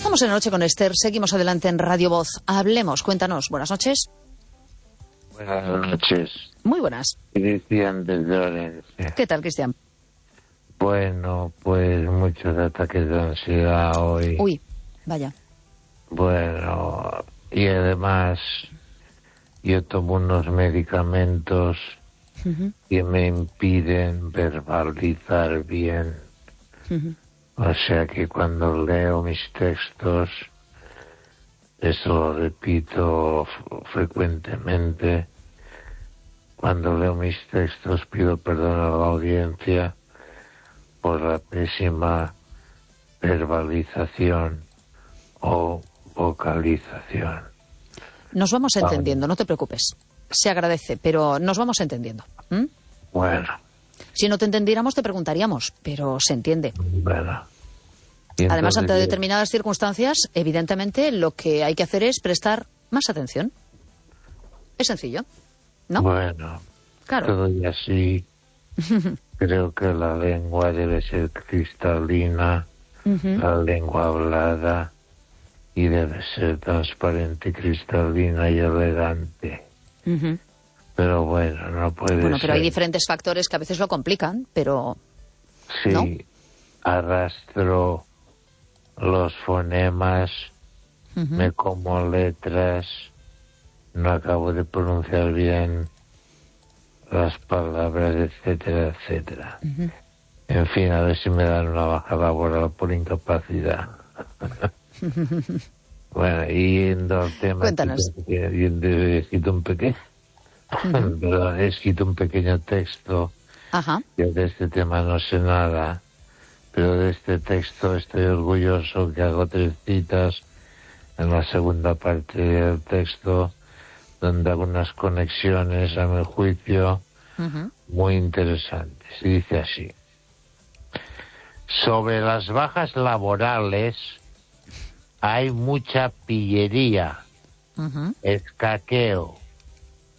Estamos en la noche con Esther, seguimos adelante en Radio Voz. Hablemos, cuéntanos. Buenas noches. Buenas noches. Muy buenas. Cristian desde Orense. ¿Qué tal, Cristian? Bueno, pues muchos ataques de ansiedad hoy. Uy, vaya. Bueno, y además yo tomo unos medicamentos que me impiden verbalizar bien. O sea que cuando leo mis textos, eso lo repito frecuentemente, cuando leo mis textos pido perdón a la audiencia por la pésima verbalización o vocalización. Nos vamos entendiendo, no te preocupes. Se agradece, pero nos vamos entendiendo. Bueno. Si no te entendiéramos, te preguntaríamos, pero se entiende. Bueno. Además, ante determinadas circunstancias, evidentemente, lo que hay que hacer es prestar más atención. Es sencillo, ¿no? Bueno, claro. Todo y así, creo que la lengua debe ser cristalina, la lengua hablada, y debe ser transparente, cristalina y elegante. Pero bueno, no puede ser. Bueno, pero hay diferentes factores que a veces lo complican, pero... Sí, ¿no? Arrastro los fonemas, me como letras, no acabo de pronunciar bien las palabras, etcétera, etcétera. En fin, a ver si me dan una baja laboral por incapacidad. Bueno, yendo al tema... Cuéntanos. He escrito un pequeño... Perdón, he escrito un pequeño texto. Yo de este tema no sé nada, pero de este texto estoy orgulloso, que hago 3 citas en la segunda parte del texto, donde hago unas conexiones, a mi juicio, muy interesantes. Y dice así: sobre las bajas laborales hay mucha pillería, escaqueo,